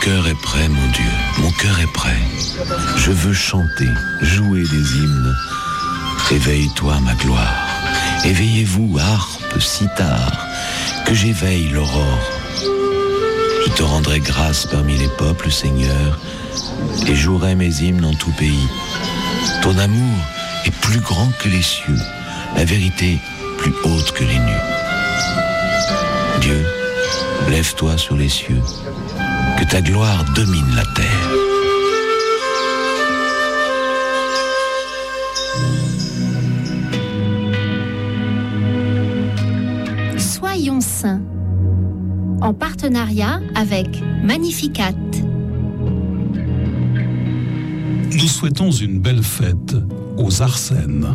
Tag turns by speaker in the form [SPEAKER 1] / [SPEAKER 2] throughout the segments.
[SPEAKER 1] cœur est prêt, mon Dieu, mon cœur est prêt. Je veux chanter, jouer des hymnes. Éveille-toi, ma gloire. Éveillez-vous, harpe, cithare, que j'éveille l'aurore. Je te rendrai grâce parmi les peuples, Seigneur, et jouerai mes hymnes en tout pays. Ton amour est plus grand que les cieux, la vérité plus haute que les nues. Dieu, lève-toi sur les cieux, que ta gloire domine la terre.
[SPEAKER 2] Soyons saints, en partenariat avec Magnificat.
[SPEAKER 3] Nous souhaitons une belle fête aux Arsènes.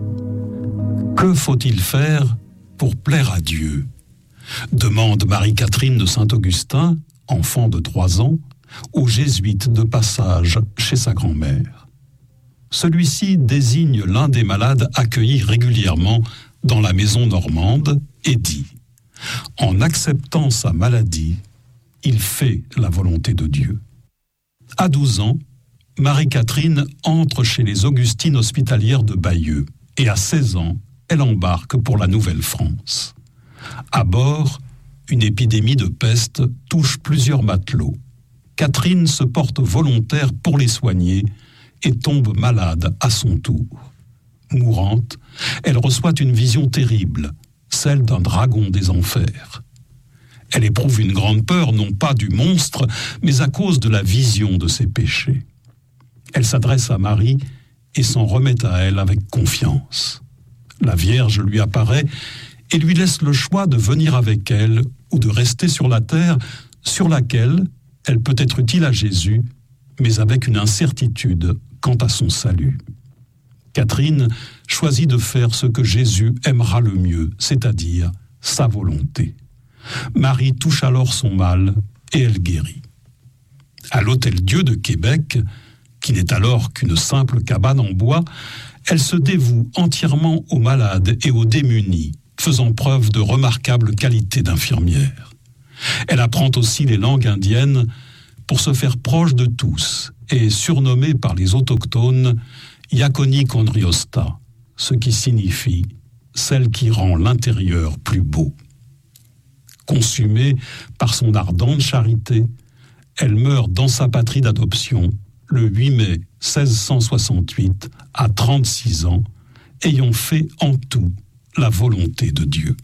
[SPEAKER 3] Que faut-il faire pour plaire à Dieu ? Demande Marie-Catherine de Saint-Augustin, enfant de 3 ans, au jésuite de passage chez sa grand-mère. Celui-ci désigne l'un des malades accueillis régulièrement dans la maison normande et dit « En acceptant sa maladie, il fait la volonté de Dieu. » À 12 ans, Marie-Catherine entre chez les Augustines hospitalières de Bayeux et à 16 ans, elle embarque pour la Nouvelle-France. À bord, une épidémie de peste touche plusieurs matelots. Catherine se porte volontaire pour les soigner et tombe malade à son tour. Mourante, elle reçoit une vision terrible, celle d'un dragon des enfers. Elle éprouve une grande peur, non pas du monstre, mais à cause de la vision de ses péchés. Elle s'adresse à Marie et s'en remet à elle avec confiance. La Vierge lui apparaît et lui laisse le choix de venir avec elle ou de rester sur la terre sur laquelle elle peut être utile à Jésus, mais avec une incertitude quant à son salut. Catherine choisit de faire ce que Jésus aimera le mieux, c'est-à-dire sa volonté. Marie touche alors son mal et elle guérit. À l'Hôtel-Dieu de Québec, qui n'est alors qu'une simple cabane en bois, elle se dévoue entièrement aux malades et aux démunis, faisant preuve de remarquables qualités d'infirmière. Elle apprend aussi les langues indiennes pour se faire proche de tous et surnommée par les autochtones Yakoni Kondriosta, ce qui signifie celle qui rend l'intérieur plus beau. Consumée par son ardente charité, elle meurt dans sa patrie d'adoption le 8 mai 1668 à 36 ans, ayant fait en tout la volonté de Dieu.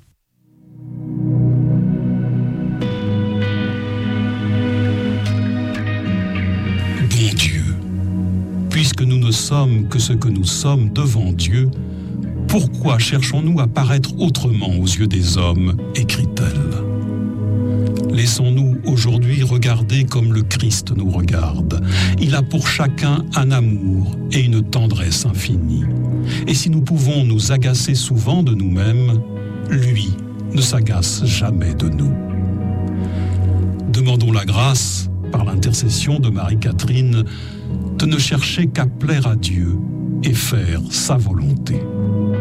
[SPEAKER 3] Bon Dieu, puisque nous ne sommes que ce que nous sommes devant Dieu, pourquoi cherchons-nous à paraître autrement aux yeux des hommes, écrit-elle. Laissons-nous aujourd'hui regarder comme le Christ nous regarde. Il a pour chacun un amour et une tendresse infinie. Et si nous pouvons nous agacer souvent de nous-mêmes, lui ne s'agace jamais de nous. Demandons la grâce, par l'intercession de Marie-Catherine, de ne chercher qu'à plaire à Dieu et faire sa volonté.